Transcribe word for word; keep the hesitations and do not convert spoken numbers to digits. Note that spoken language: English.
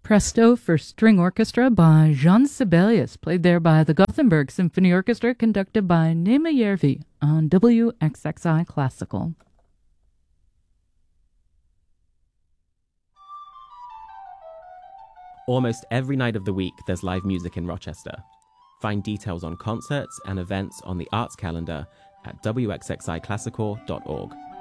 Presto for String Orchestra by Jean Sibelius, played there by the Gothenburg Symphony Orchestra, conducted by Nima Järvi on W X X I Classical. Almost every night of the week, there's live music in Rochester. Find details on concerts and events on the arts calendar at w x x i classical dot org.